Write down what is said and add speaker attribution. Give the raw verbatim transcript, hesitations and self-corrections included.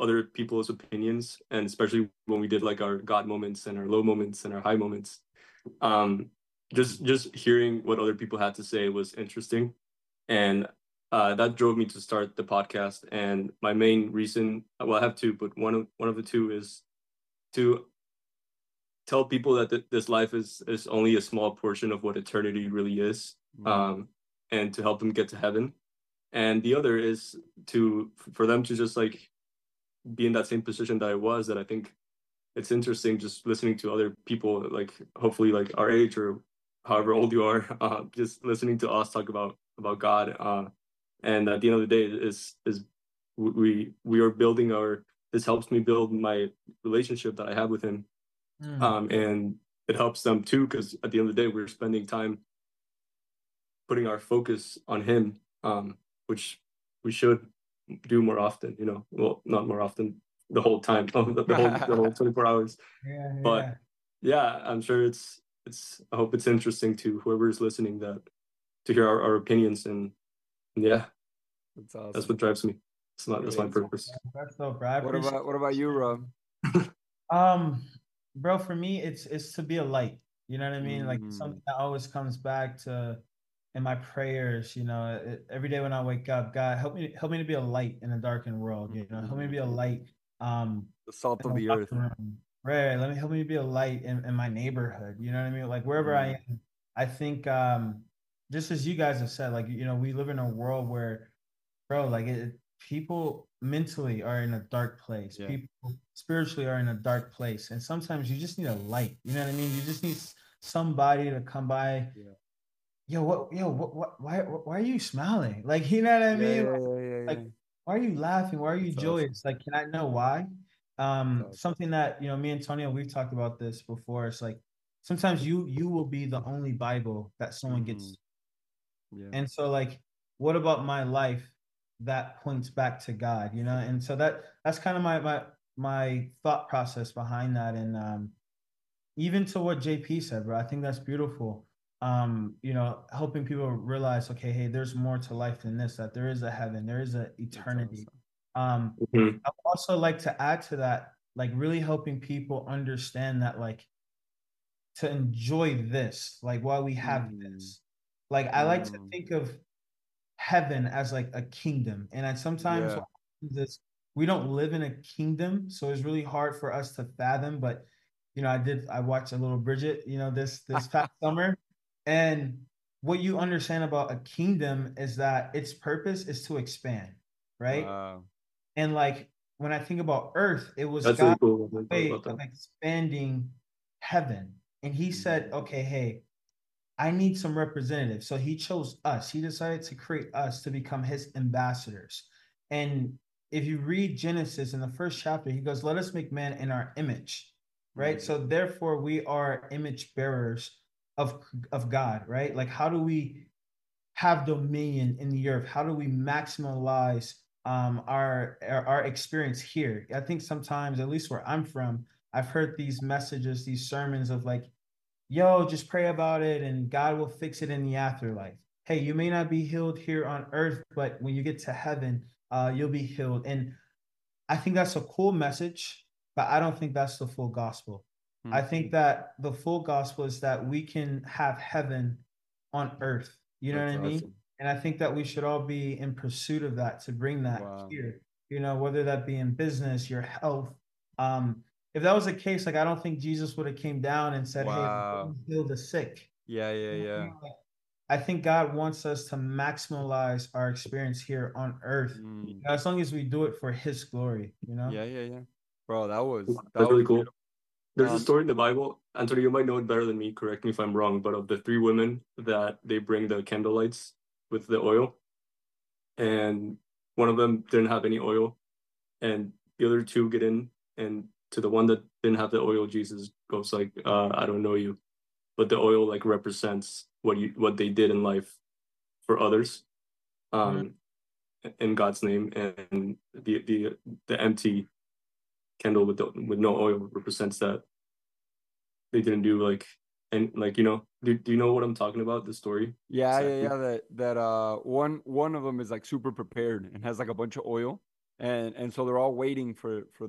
Speaker 1: other people's opinions, and especially when we did like our God moments and our low moments and our high moments. Um, just just hearing what other people had to say was interesting, and uh, that drove me to start the podcast. And my main reason, well, I have two, but one of one of the two is to tell people that th- this life is is only a small portion of what eternity really is,
Speaker 2: Mm.
Speaker 1: um, and to help them get to heaven. And the other is to for them to just like be in that same position that I was. That I think it's interesting just listening to other people, like hopefully like our age or however old you are, uh, just listening to us talk about about God. Uh, and at the end of the day, is is we we are building our. This helps me build my relationship that I have with Him,
Speaker 3: Mm.
Speaker 1: um, and it helps them too because at the end of the day, we're spending time putting our focus on Him, um, which we should do more often. You know, well, not more often, the whole time, the, the whole the whole twenty-four hours.
Speaker 3: Yeah,
Speaker 1: But
Speaker 3: yeah.
Speaker 1: yeah, I'm sure it's it's. I hope it's interesting to whoever is listening that to hear our, our opinions, and yeah,
Speaker 2: That's awesome.
Speaker 1: that's what drives me. It's not that's my
Speaker 2: Amazing.
Speaker 1: purpose.
Speaker 3: That's so, bro. I
Speaker 2: What
Speaker 3: appreciate
Speaker 2: about what about you, Rob?
Speaker 3: Um, bro, for me, it's it's to be a light. You know what I mean? Like
Speaker 2: Mm.
Speaker 3: something that always comes back to in my prayers. You know, it, every day when I wake up, God help me help me to be a light in a darkened world. You know, help me to be a light. Um,
Speaker 2: The salt
Speaker 3: in
Speaker 2: of
Speaker 3: the
Speaker 2: the earth.
Speaker 3: locker room. Right. Let me help me be a light in, in my neighborhood. You know what I mean? Like wherever I
Speaker 2: Mm.
Speaker 3: am, I think um, just as you guys have said, like you know, we live in a world where bro, like it, people mentally are in a dark place.
Speaker 2: Yeah.
Speaker 3: People spiritually are in a dark place, and sometimes you just need a light. You know what I mean? You just need s- somebody to come by.
Speaker 2: Yeah.
Speaker 3: Yo, what? Yo, what? What? Why? Why are you smiling? Like, you know what I
Speaker 2: Yeah,
Speaker 3: mean?
Speaker 2: yeah, yeah, yeah,
Speaker 3: Like,
Speaker 2: yeah.
Speaker 3: why are you laughing? Why are you
Speaker 2: That's awesome.
Speaker 3: joyous? Like, can I know why? Um,
Speaker 2: That's awesome.
Speaker 3: something that you know, me and Antonio, we've talked about this before. It's like sometimes you you will be the only Bible that someone
Speaker 2: Mm.
Speaker 3: gets.
Speaker 2: Yeah.
Speaker 3: And so like, what about my life that points back to God, you know? And so that that's kind of my my my thought process behind that. And um even to what J P said, bro, I think that's beautiful. Um, you know, helping people realize, okay, hey, there's more to life than this, that there is a heaven, there is an
Speaker 2: That's
Speaker 3: eternity.
Speaker 2: awesome.
Speaker 3: Um,
Speaker 1: Mhm.
Speaker 3: I would also like to add to that, like really helping people understand that like to enjoy this, like while we have
Speaker 2: Mm.
Speaker 3: this. Like I like to
Speaker 2: Mm.
Speaker 3: think of heaven as like a kingdom. And I sometimes
Speaker 2: Yeah.
Speaker 3: what happens is we don't live in a kingdom, so it's really hard for us to fathom. But you know, I did I watched a little Bridget, you know, this this past summer, and what you understand about a kingdom is that its purpose is to expand, right?
Speaker 2: Wow.
Speaker 3: And like when I think about Earth, it was
Speaker 1: That's really
Speaker 3: God's
Speaker 1: cool. I thought
Speaker 3: way
Speaker 1: about
Speaker 3: of
Speaker 1: that.
Speaker 3: expanding heaven, and He said,
Speaker 2: Mm.
Speaker 3: "Okay, hey, I need some representatives." So he chose us. He decided to create us to become his ambassadors. And if you read Genesis in the first chapter, he goes, "Let us make man in our image." Right?
Speaker 2: Mm.
Speaker 3: So therefore we are image bearers of of God, right? Like how do we have dominion in the earth? How do we maximize um, our, our our experience here? I think sometimes, at least where I'm from, I've heard these messages, these sermons of like, yo, just pray about it and God will fix it in the afterlife. Hey, you may not be healed here on earth, but when you get to heaven, uh, you'll be healed. And I think that's a cool message, but I don't think that's the full gospel. I
Speaker 2: Mm.
Speaker 3: think that the full gospel is that we can have heaven on earth. You know what
Speaker 2: That's
Speaker 3: I mean?
Speaker 2: awesome.
Speaker 3: And I think that we should all be in pursuit of that to bring that
Speaker 2: Wow.
Speaker 3: here, you know, whether that be in business, your health. Um, if that was the case, like I don't think Jesus would have came down and said, "Hey,
Speaker 2: Wow.
Speaker 3: heal the sick."
Speaker 2: Yeah, yeah,
Speaker 3: You know what I
Speaker 2: yeah.
Speaker 3: mean? Like, I think God wants us to maximize our experience here on earth, you
Speaker 2: Mm.
Speaker 3: know, as long as we do it for His glory. You know?
Speaker 2: Yeah, yeah, yeah. Bro, that was that
Speaker 1: That's
Speaker 2: was
Speaker 1: really cool.
Speaker 2: beautiful.
Speaker 1: There's a
Speaker 2: Um,
Speaker 1: story in the Bible, Antonio, you might know it better than me, correct me if I'm wrong, but of the three women that they bring the candle lights with the oil, and one of them didn't have any oil, and the other two get in, and to the one that didn't have the oil, Jesus goes like, uh, I don't know you. But the oil like represents what you what they did in life for others,
Speaker 3: Mm.
Speaker 1: um, in God's name, and the the the empty candle with the, with no oil represents that they didn't do like and like you know do, do you know what I'm talking about the story
Speaker 2: yeah, yeah,
Speaker 1: exactly?
Speaker 2: yeah. That that uh one one of them is like super prepared and has like a bunch of oil, and and so they're all waiting for for